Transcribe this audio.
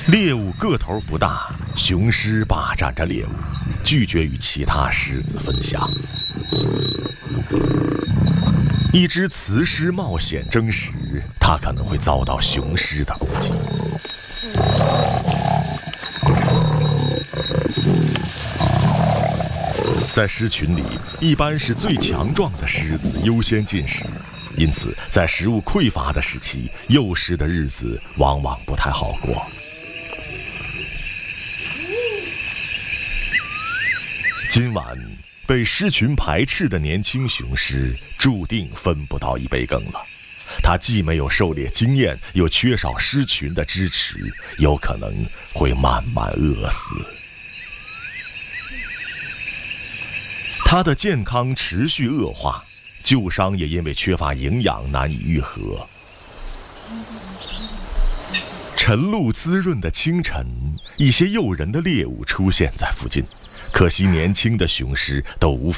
猎物个头不大，雄狮霸占着猎物，拒绝与其他狮子分享。一只雌狮冒险争食，它可能会遭到雄狮的攻击。在狮群里，一般是最强壮的狮子优先进食，因此在食物匮乏的时期，幼狮的日子往往不太好过。今晚被狮群排斥的年轻雄狮注定分不到一杯羹了。它既没有狩猎经验，又缺少狮群的支持，有可能会慢慢饿死。它的健康持续恶化，旧伤也因为缺乏营养难以愈合。晨露滋润的清晨，一些诱人的猎物出现在附近，可惜年轻的雄狮都无法